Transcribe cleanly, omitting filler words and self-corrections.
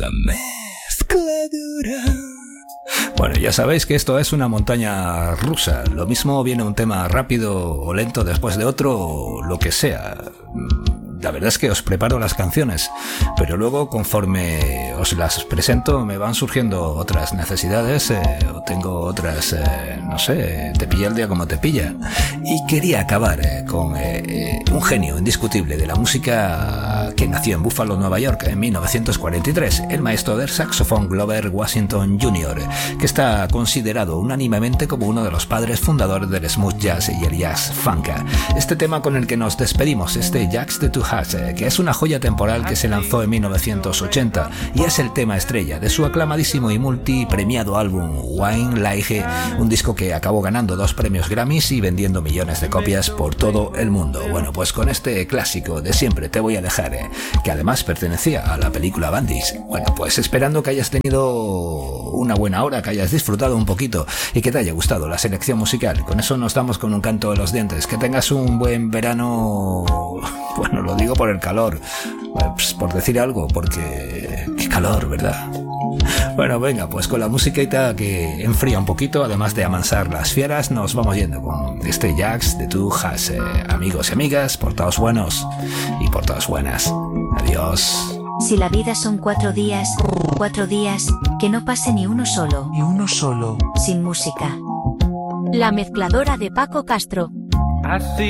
La mezcladura. Bueno, ya sabéis que esto es una montaña rusa. Lo mismo viene un tema rápido o lento después de otro, o lo que sea. La verdad es que os preparo las canciones, pero luego conforme os las presento me van surgiendo otras necesidades, o tengo otras, no sé, te pilla el día como te pilla. Y quería acabar con un genio indiscutible de la música que nació en Buffalo, Nueva York, en 1943, el maestro del saxofón Grover Washington Jr., que está considerado unánimemente como uno de los padres fundadores del smooth jazz y el jazz funk. Este tema con el que nos despedimos, Jacks the Two Hats, que es una joya temporal que se lanzó en 1980 y es el tema estrella de su aclamadísimo y multipremiado álbum Wine Like, un disco que acabó ganando 2 premios Grammys y vendiendo millones de copias por todo el mundo. Bueno, pues con este clásico de siempre te voy a dejar, que además pertenecía a la película Bandits. Bueno, pues esperando que hayas tenido una buena hora, que hayas disfrutado un poquito y que te haya gustado la selección musical. Con eso nos damos con un canto de los dientes. Que tengas un buen verano. Bueno, lo digo por el calor, pues por decir algo, porque qué calor, ¿verdad? Bueno, venga, pues con la musiquita que enfría un poquito, además de amansar las fieras, nos vamos yendo con Jacks de Two Hats. Amigos y amigas, portaos buenos y portaos buenas. Adiós. Si la vida son 4 días, que no pase ni uno solo. Sin música. La mezcladora de Paco Castro. Así